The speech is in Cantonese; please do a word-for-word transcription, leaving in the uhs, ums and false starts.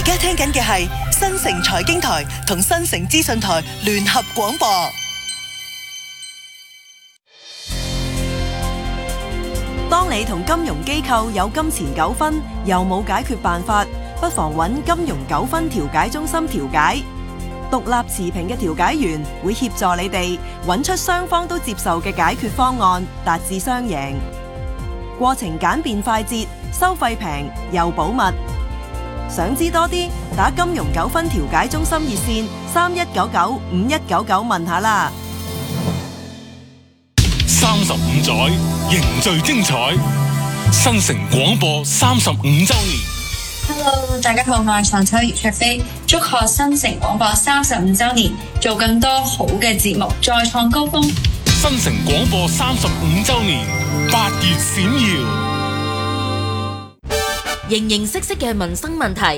家聽緊嘅係新城財經台同新城資訊台聯合廣播。當你同金融機構有金錢糾紛，又冇解決辦法，不妨揾金融糾紛調解中心調解。獨立持平嘅調解員會協助你哋揾出雙方都接受嘅解決方案，達至雙贏。過程簡便快捷，收費平又保密。想知多啲，打金融糾紛調解中心熱線三一九九五一九九問下啦。 三十五載凝聚精彩，新城廣播三十五周年。 Hello， 大家好，我係常秋葉卓飛，祝賀新城廣播三十五周年，做更多好嘅節目，再創高峰。 新城廣播三十五周年，八月閃耀。 形形色色嘅民生問題，